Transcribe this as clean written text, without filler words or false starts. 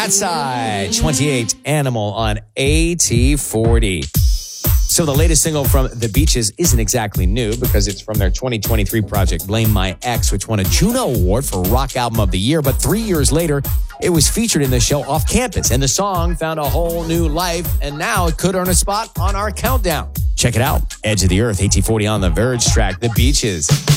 That Side, 28, Animal on AT40. So the latest single from The Beaches isn't exactly new because it's from their 2023 project, Blame My Ex, which won a Juno Award for Rock Album of the Year. But 3 years later, it was featured in the show Off Campus, and the song found a whole new life, and now it could earn a spot on our countdown. Check it out. Edge of the Earth, AT40 on the Verge track, The Beaches.